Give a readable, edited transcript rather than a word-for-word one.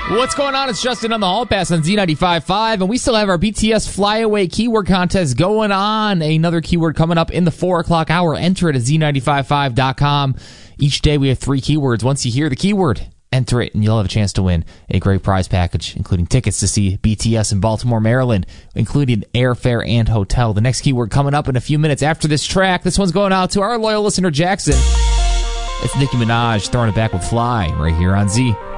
What's going on? It's Justin on the Hall Pass on Z95.5, and we still have our BTS Flyaway keyword contest going on. Another keyword coming up in the 4 o'clock hour. Enter it at Z955.com. Each day we have 3 keywords. Once you hear the keyword, enter it, and you'll have a chance to win a great prize package, including tickets to see BTS in Baltimore, Maryland, including airfare and hotel. The next keyword coming up in a few minutes after this track. This one's going out to our loyal listener, Jackson. It's Nicki Minaj throwing it back with Fly right here on Z.